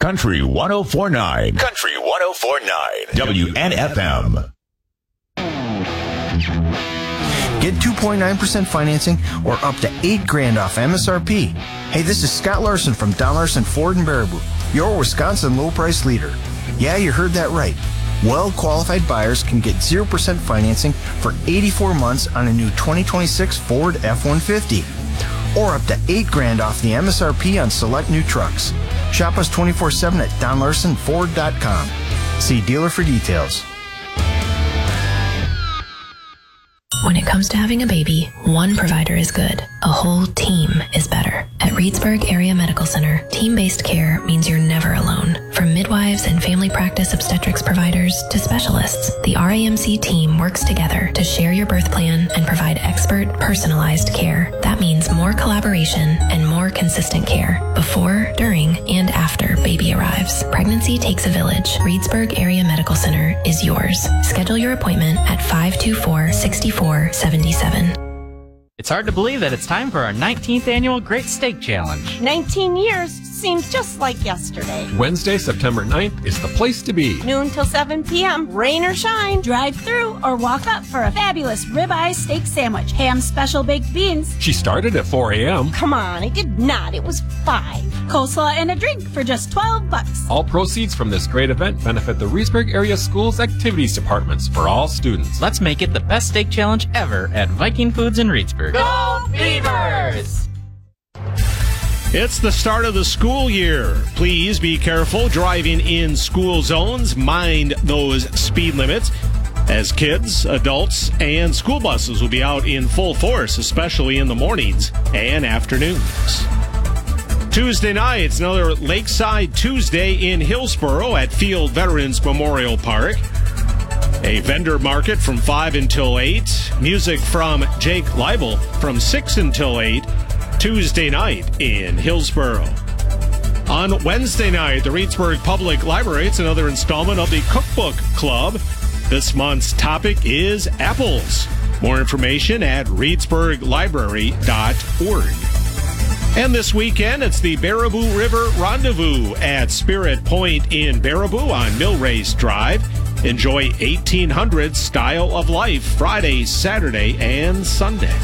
Country 104.9. Country 104.9. WNFM. Get 2.9% financing or up to $8,000 off MSRP. Hey, this is Scott Larson from Don Larson Ford in Baraboo, your Wisconsin low price leader. Yeah, you heard that right. Well-qualified buyers can get 0% financing for 84 months on a new 2026 Ford F-150. Or up to $8,000 off the MSRP on select new trucks. Shop us 24/7 at DonLarsonFord.com. See dealer for details. When it comes to having a baby, one provider is good. A whole team is better. At Reedsburg Area Medical Center, team-based care means you're never alone. From midwives and family practice obstetrics providers to specialists, the RAMC team works together to share your birth plan and provide expert, personalized care. That means more collaboration and more consistent care before, during, and after baby arrives. Pregnancy takes a village. Reedsburg Area Medical Center is yours. Schedule your appointment at 524-6477. It's hard to believe that it's time for our 19th annual Great Steak Challenge. 19 years seems just like yesterday. Wednesday, September 9th is the place to be. Noon till 7 p.m., rain or shine, drive through or walk up for a fabulous ribeye steak sandwich, ham special baked beans. She started at 4 a.m. Come on, it did not. It was 5. Coleslaw and a drink for just $12. All proceeds from this great event benefit the Reedsburg Area Schools Activities Departments for all students. Let's make it the best steak challenge ever at Viking Foods in Reedsburg. Go Beavers! It's the start of the school year. Please be careful driving in school zones. Mind those speed limits, as kids, adults, and school buses will be out in full force, especially in the mornings and afternoons. Tuesday night, it's another Lakeside Tuesday in Hillsboro at Field Veterans Memorial Park. A vendor market from 5 until 8. Music from Jake Leibel from 6 until 8. Tuesday night in Hillsboro. On Wednesday night, the Reedsburg Public Library, it's another installment of the Cookbook Club. This month's topic is apples. More information at reedsburglibrary.org. And this weekend, it's the Baraboo River Rendezvous at Spirit Point in Baraboo on Millrace Drive. Enjoy 1800 style of life Friday, Saturday, and Sunday.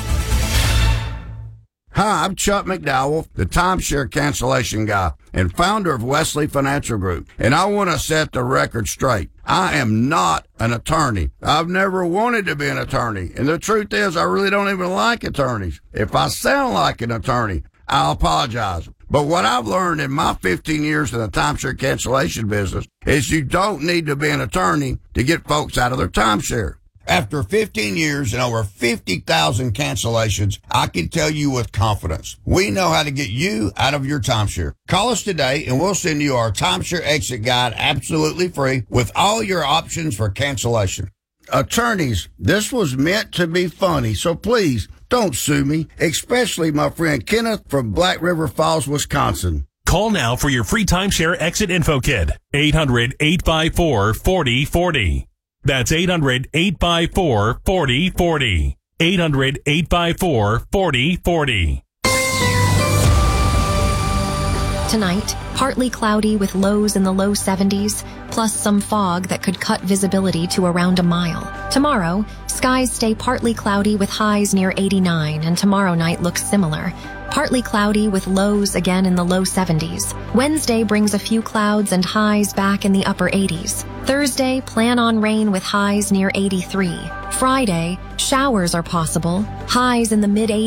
Hi, I'm Chuck McDowell, the timeshare cancellation guy and founder of Wesley Financial Group, and I want to set the record straight. I am not an attorney. I've never wanted to be an attorney, and the truth is I really don't even like attorneys. If I sound like an attorney, I'll apologize. But what I've learned in my 15 years in the timeshare cancellation business is you don't need to be an attorney to get folks out of their timeshare. After 15 years and over 50,000 cancellations, I can tell you with confidence, we know how to get you out of your timeshare. Call us today and we'll send you our timeshare exit guide absolutely free with all your options for cancellation. Attorneys, this was meant to be funny, so please don't sue me, especially my friend Kenneth from Black River Falls, Wisconsin. Call now for your free timeshare exit info kit. 800-854-4040. That's 800-854-4040. 800-854-4040. Tonight, partly cloudy with lows in the low 70s, plus some fog that could cut visibility to around a mile. Tomorrow, skies stay partly cloudy with highs near 89, and tomorrow night looks similar. Partly cloudy with lows again in the low 70s. Wednesday brings a few clouds and highs back in the upper 80s. Thursday, plan on rain with highs near 83. Friday, showers are possible, highs in the mid-80s.